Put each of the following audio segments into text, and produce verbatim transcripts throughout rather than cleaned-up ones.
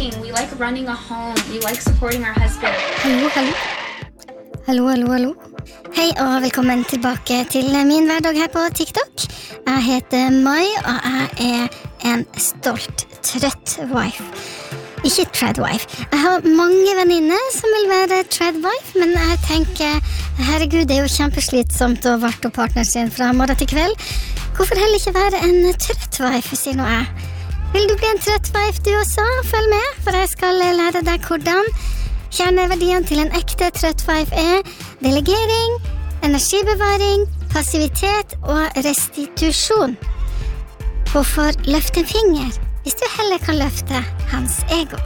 cooking. We like running a home. We like supporting our husband. Hallo, hallo. Hallo, hallo, hallo. Hei og velkommen tilbake til min hverdag her på TikTok. Jeg heter Mai, og jeg er en stolt, trøtt wife. Ikke treadwife. Jeg har mange venninner som vil være treadwife, men jeg tenker, herregud, det er jo kjempeslitsomt å varte opp partneren sin fra morgen til kveld. Hvorfor heller ikke være en trøtt wife, sier nå jeg. Vil du bli en trøtt wife du også? Følg med, for jeg skal lære deg hvordan. Kjerneverdien til en ekte trøtt wife er delegering, energibevaring, passivitet og restitusjon. Hvorfor løfte en finger hvis du heller kan løfte hans ego?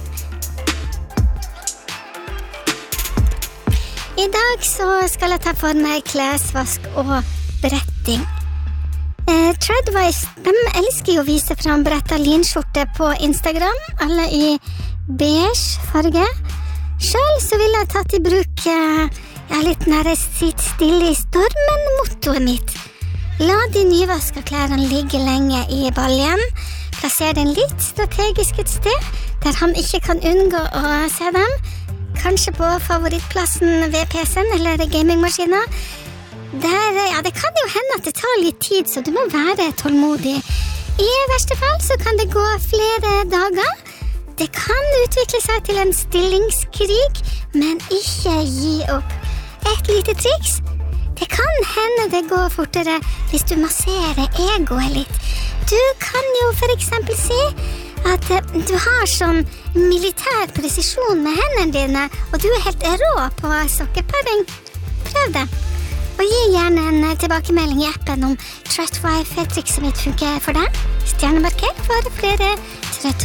I dag så skal jeg ta for meg klesvask og bretting. Eh, Treadwise, de elsker jo å vise fram bretta linskjorte på Instagram, alle i beige farge. Selv så vil jeg tatt i bruk eh, ja, litt nære sitt stille i stormen-mottoet mitt. La de nyvaska klærne ligge lenge i baljen. Plasser den litt strategisk et sted, der han ikke kan unngå å se dem. Kanskje på favorittplassen ved P C-en eller gamingmaskinen. Der, ja, det kan jo hende at det tar litt tid, så du må være tålmodig. I verste fall så kan det gå flere dager. Det kan utvikle seg til en stillingskrig, men ikke gi opp. Et lite triks. Det kan hende det går fortere hvis du masserer egoet litt. Du kan jo for eksempel si at du har sånn militær presisjon med hendene dine, og du er helt rå på sokkeparing. Prøv det. Og gi gjerne en tilbakemelding i appen om Trustwife-trikset mitt funker for deg. Stjernemarker for flere